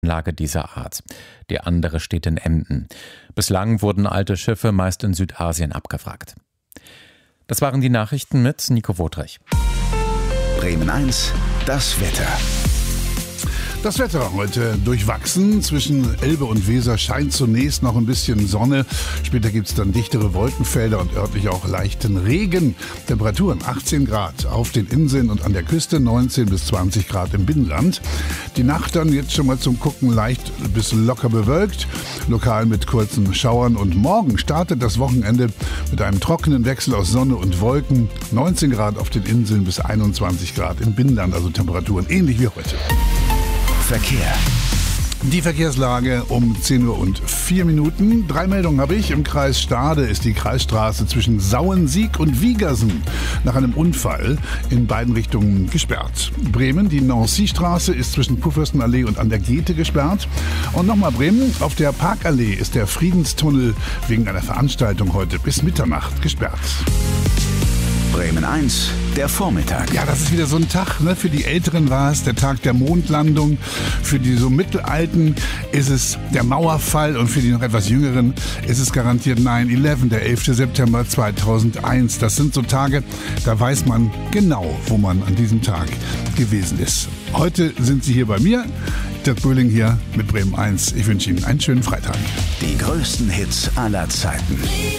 Lage dieser Art. Die andere steht in Emden. Bislang wurden alte Schiffe meist in Südasien abgewrackt. Das waren die Nachrichten mit Nico Wotrich. Bremen 1, das Wetter. Das Wetter heute durchwachsen. Zwischen Elbe und Weser scheint zunächst noch ein bisschen Sonne. Später gibt es dann dichtere Wolkenfelder und örtlich auch leichten Regen. Temperaturen 18 Grad auf den Inseln und an der Küste, 19 bis 20 Grad im Binnenland. Die Nacht dann jetzt schon mal zum Gucken leicht bis locker bewölkt, lokal mit kurzen Schauern. Und morgen startet das Wochenende mit einem trockenen Wechsel aus Sonne und Wolken. 19 Grad auf den Inseln bis 21 Grad im Binnenland, also Temperaturen ähnlich wie heute. Verkehr. Die Verkehrslage um 10:04 Uhr. 3 Meldungen habe ich. Im Kreis Stade ist die Kreisstraße zwischen Sauensiek und Wiegersen nach einem Unfall in beiden Richtungen gesperrt. Bremen, die Nancy-Straße ist zwischen Kurfürstenallee und an der Goethe gesperrt. Und nochmal Bremen, auf der Parkallee ist der Friedenstunnel wegen einer Veranstaltung heute bis Mitternacht gesperrt. Bremen 1, der Vormittag. Ja, das ist wieder so ein Tag, ne? Für die Älteren war es der Tag der Mondlandung. Für die so Mittelalten ist es der Mauerfall und für die noch etwas Jüngeren ist es garantiert 9/11, der 11. September 2001. Das sind so Tage, da weiß man genau, wo man an diesem Tag gewesen ist. Heute sind Sie hier bei mir. Dirk Böhling hier mit Bremen 1. Ich wünsche Ihnen einen schönen Freitag. Die größten Hits aller Zeiten.